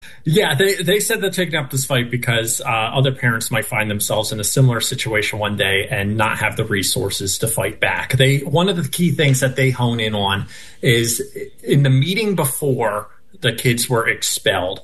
Yeah, they said they're taking up this fight because other parents might find themselves in a similar situation one day and not have the resources to fight back. One of the key things that they hone in on is in the meeting before the kids were expelled,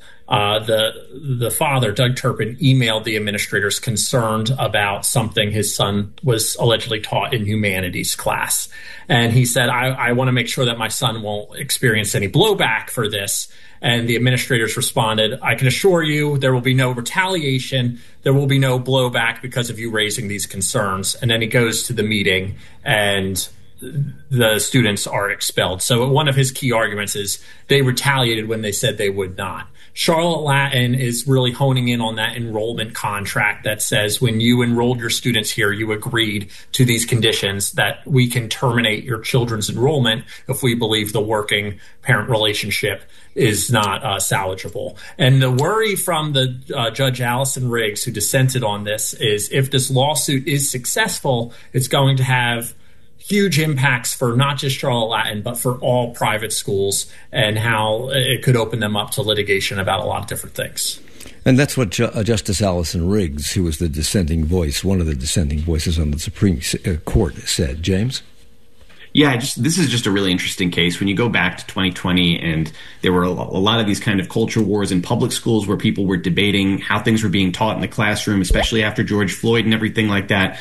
the father, Doug Turpin, emailed the administrators concerned about something his son was allegedly taught in humanities class. And he said, I want to make sure that my son won't experience any blowback for this. And the administrators responded, I can assure you there will be no retaliation. There will be no blowback because of you raising these concerns. And then he goes to the meeting and the students are expelled. So one of his key arguments is they retaliated when they said they would not. Charlotte Latin is really honing in on that enrollment contract that says when you enrolled your students here, you agreed to these conditions that we can terminate your children's enrollment if we believe the working parent relationship is not salvageable. And the worry from the Judge Allison Riggs, who dissented on this, is if this lawsuit is successful, it's going to have huge impacts for not just Charlotte Latin, but for all private schools, and how it could open them up to litigation about a lot of different things. And that's what Justice Allison Riggs, who was the dissenting voice, one of the dissenting voices on the Supreme Court, said. James? Yeah, this is just a really interesting case. When you go back to 2020, and there were a lot of these kind of culture wars in public schools where people were debating how things were being taught in the classroom, especially after George Floyd and everything like that.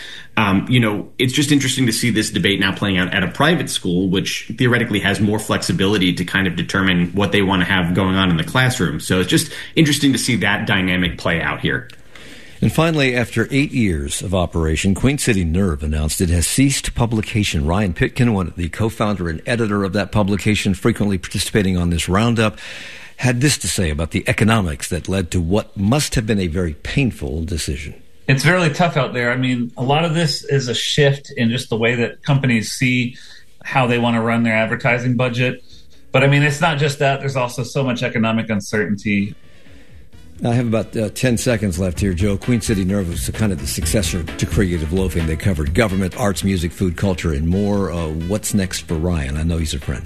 It's just interesting to see this debate now playing out at a private school, which theoretically has more flexibility to kind of determine what they want to have going on in the classroom. So it's just interesting to see that dynamic play out here. And finally, after 8 years of operation, Queen City Nerve announced it has ceased publication. Ryan Pitkin, the co-founder and editor of that publication, frequently participating on this roundup, had this to say about the economics that led to what must have been a very painful decision. It's really tough out there. I mean, a lot of this is a shift in just the way that companies see how they want to run their advertising budget. But I mean, it's not just that. There's also so much economic uncertainty. I have about 10 seconds left here, Joe. Queen City Nerve was kind of the successor to Creative Loafing. They covered government, arts, music, food, culture, and more. What's next for Ryan? I know he's a friend.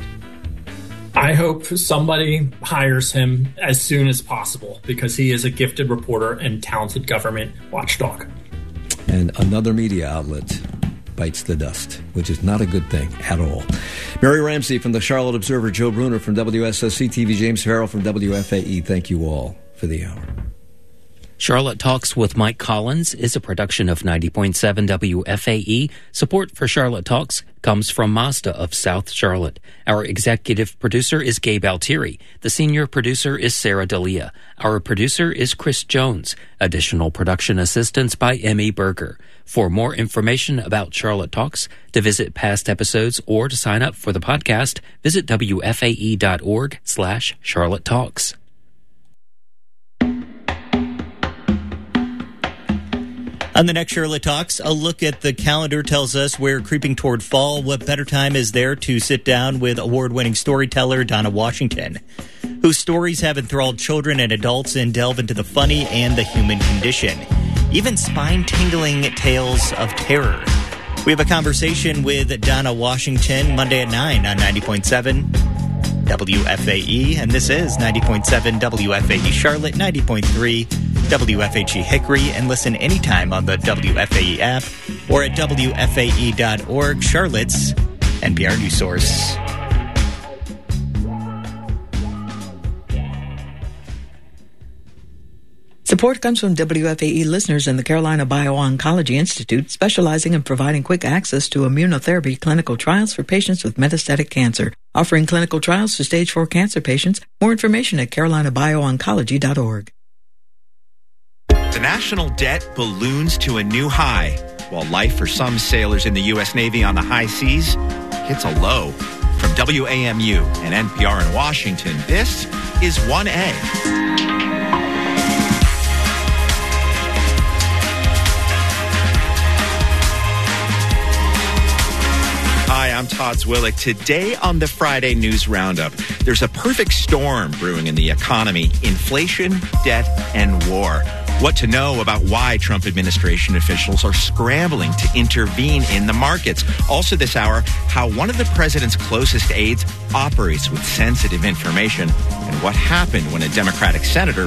I hope somebody hires him as soon as possible because he is a gifted reporter and talented government watchdog. And another media outlet bites the dust, which is not a good thing at all. Mary Ramsey from the Charlotte Observer, Joe Bruner from WSOC-TV, James Farrell from WFAE. Thank you all for the hour. Charlotte Talks with Mike Collins is a production of 90.7 WFAE. Support for Charlotte Talks comes from Mazda of South Charlotte. Our executive producer is Gabe Altieri. The senior producer is Sarah D'Elia. Our producer is Chris Jones. Additional production assistance by Emmy Berger. For more information about Charlotte Talks, to visit past episodes, or to sign up for the podcast, visit WFAE.org/Charlotte Talks. On the next Charlotte Talks, a look at the calendar tells us we're creeping toward fall. What better time is there to sit down with award-winning storyteller Donna Washington, whose stories have enthralled children and adults and delve into the funny and the human condition, even spine-tingling tales of terror. We have a conversation with Donna Washington Monday at 9 on 90.7 WFAE, and this is 90.7 WFAE Charlotte, 90.3 WFHE Hickory, and listen anytime on the WFAE app or at WFAE.org, Charlotte's NPR news source. Support comes from WFAE listeners and the Carolina Bio-Oncology Institute, specializing in providing quick access to immunotherapy clinical trials for patients with metastatic cancer, offering clinical trials for stage 4 cancer patients. More information at carolinabioncology.org. The national debt balloons to a new high, while life for some sailors in the U.S. Navy on the high seas hits a low. From WAMU and NPR in Washington, this is 1A. Hi, I'm Todd Zwillick. Today on the Friday News Roundup, there's a perfect storm brewing in the economy: inflation, debt, and war. What to know about why Trump administration officials are scrambling to intervene in the markets. Also this hour, how one of the president's closest aides operates with sensitive information, and what happened when a Democratic senator